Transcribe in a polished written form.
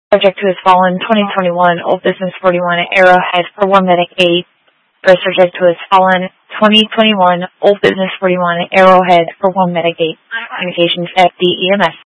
Subject to has fallen 2021 Old Business 41 Arrowhead for 1 Medic 8. First subject to has fallen 2021 Old Business 41 Arrowhead for 1 Medic 8. Communications FD EMS.